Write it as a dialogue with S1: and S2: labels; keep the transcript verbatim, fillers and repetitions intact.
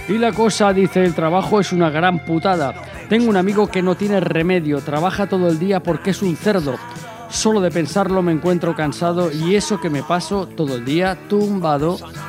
S1: Y la cosa, dice, el trabajo es una gran putada. Tengo un amigo que no tiene remedio, trabaja todo el día porque es un cerdo. Solo de pensarlo me encuentro cansado y eso que me paso todo el día tumbado